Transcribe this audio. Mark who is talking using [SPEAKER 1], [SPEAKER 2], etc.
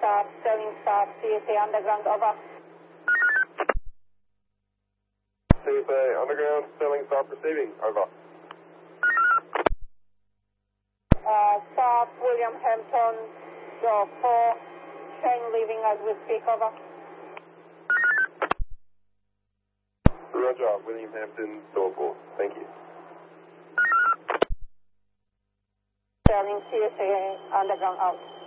[SPEAKER 1] Sterling Star, CSA Underground, over.
[SPEAKER 2] CSA Underground, Sterling Star receiving, over.
[SPEAKER 1] South William Hampton, door 4, train leaving as we speak, over.
[SPEAKER 2] Roger, William Hampton, door 4, thank you.
[SPEAKER 1] Sterling CSA Underground out.